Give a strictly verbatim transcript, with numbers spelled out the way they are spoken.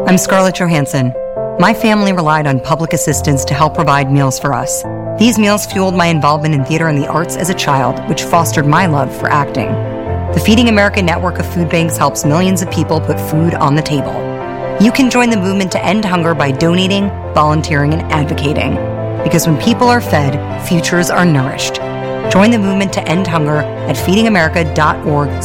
I'm Scarlett Johansson. My family relied on public assistance to help provide meals for us. These meals fueled my involvement in theater and the arts as a child, which fostered my love for acting. The Feeding America network of food banks helps millions of people put food on the table. You can join the movement to end hunger by donating, volunteering, and advocating. Because when people are fed, futures are nourished. Join the movement to end hunger at feeding america dot org